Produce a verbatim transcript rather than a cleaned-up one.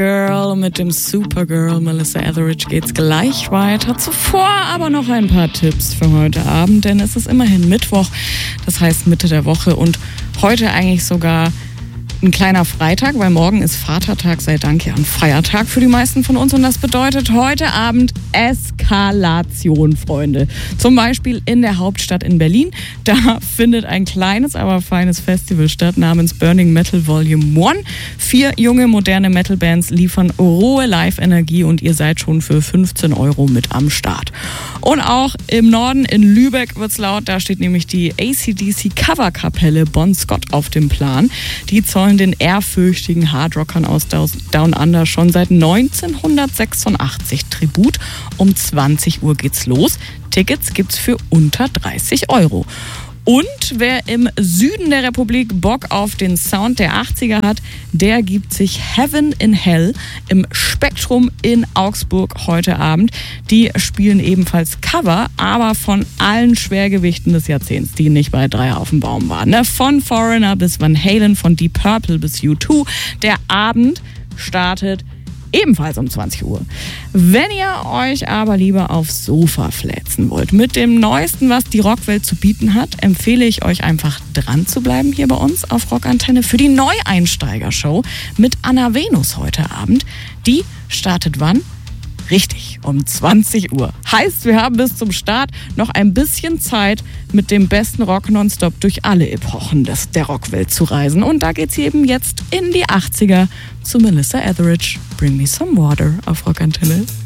Girl mit dem Supergirl Melissa Etheridge geht's gleich weiter. Zuvor aber noch ein paar Tipps für heute Abend, denn es ist immerhin Mittwoch, das heißt Mitte der Woche und heute eigentlich sogar ein kleiner Freitag, weil morgen ist Vatertag, sei Dank ja ein Feiertag für die meisten von uns und das bedeutet heute Abend Eskalation, Freunde. Zum Beispiel in der Hauptstadt in Berlin, da findet ein kleines, aber feines Festival statt namens Burning Metal Volume eins. Vier junge, moderne Metal-Bands liefern rohe Live-Energie und ihr seid schon für fünfzehn Euro mit am Start. Und auch im Norden in Lübeck wird's laut, da steht nämlich die A C D C-Coverkapelle Bon Scott auf dem Plan. Die zollen den ehrfürchtigen Hardrockern aus Down Under schon seit neunzehnhundertsechsundachtzig Tribut. Um zwanzig Uhr geht's los. Tickets gibt's für unter dreißig Euro. Und wer im Süden der Republik Bock auf den Sound der achtziger hat, der gibt sich Heaven in Hell im Spektrum in Augsburg heute Abend. Die spielen ebenfalls Cover, aber von allen Schwergewichten des Jahrzehnts, die nicht bei drei auf dem Baum waren. Ne? Von Foreigner bis Van Halen, von Deep Purple bis U zwei. Der Abend startet ebenfalls um zwanzig Uhr. Wenn ihr euch aber lieber aufs Sofa fläzen wollt, mit dem Neuesten, was die Rockwelt zu bieten hat, empfehle ich euch einfach dran zu bleiben hier bei uns auf Rockantenne für die Neueinsteiger-Show mit Anna Venus heute Abend. Die startet wann? Richtig, um zwanzig Uhr. Heißt, wir haben bis zum Start noch ein bisschen Zeit, mit dem besten Rock nonstop durch alle Epochen des, der Rockwelt zu reisen. Und da geht's eben jetzt in die achtziger zu Melissa Etheridge. Bring me some water auf Rockantenne.